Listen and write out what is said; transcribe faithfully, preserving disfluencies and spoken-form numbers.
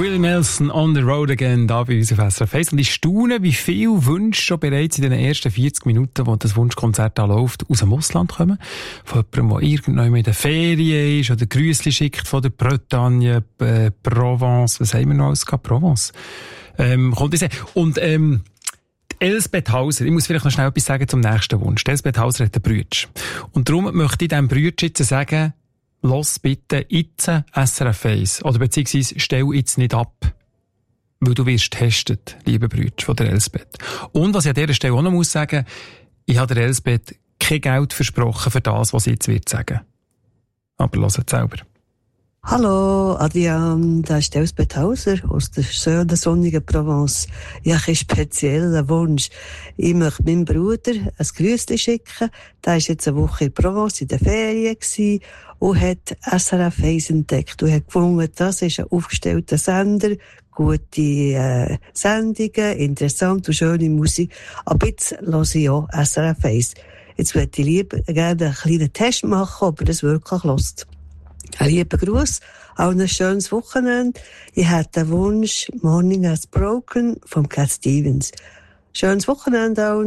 Willie Nelson on the road again, da bei uns auf S R F eins. Und ich staune, wie viele Wünsche schon bereits in den ersten vierzig Minuten, wo das Wunschkonzert da läuft, aus dem Ausland kommen. Von jemandem, der irgendwann in der Ferien ist oder Grüßli schickt von der Bretagne, äh, Provence, was haben wir noch alles gehabt? Provence. Ähm, kommt diese. Und, ähm, Elsbeth Hauser, ich muss vielleicht noch schnell etwas sagen zum nächsten Wunsch. Elsbeth Hauser hat einen Brütsch. Und darum möchte ich diesem Brütsch jetzt sagen, lass bitte jetzt S R F eins. Oder beziehungsweise stell jetzt nicht ab. Weil du wirst getestet, liebe Brütsch, von der Elsbeth. Und was ich an dieser Stelle auch noch muss sagen, ich habe der Elsbeth kein Geld versprochen für das, was sie jetzt wird sagen. Aber lass es selber. Hallo, Adrian, da ist Elsbeth Hauser aus der schönen, sonnigen Provence. Ich habe einen speziellen Wunsch. Ich möchte meinem Bruder ein Grüßchen schicken. Der war jetzt eine Woche in Provence in der Ferien gewesen und hat S R F eins entdeckt und hat gefunden, das ist ein aufgestellter Sender, gute äh, Sendungen, interessant und schöne Musik. Aber jetzt höre ich auch S R F eins. Jetzt würde ich lieber gerne einen kleinen Test machen, ob er das wirklich hört. Ein lieber Gruß, auch ein schönes Wochenende. Ich hätte den Wunsch Morning Has Broken von Cat Stevens. Schönes Wochenende auch.